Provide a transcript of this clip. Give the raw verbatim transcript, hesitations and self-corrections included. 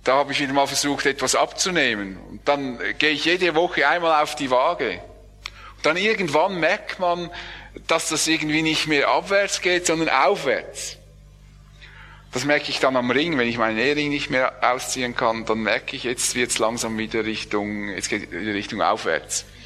da habe ich wieder mal versucht, etwas abzunehmen. Und dann gehe ich jede Woche einmal auf die Waage. Und dann irgendwann merkt man, dass das irgendwie nicht mehr abwärts geht, sondern aufwärts. Das merke ich dann am Ring, wenn ich meinen Ehering nicht mehr ausziehen kann, dann merke ich, jetzt wird es langsam wieder Richtung, jetzt geht wieder Richtung aufwärts.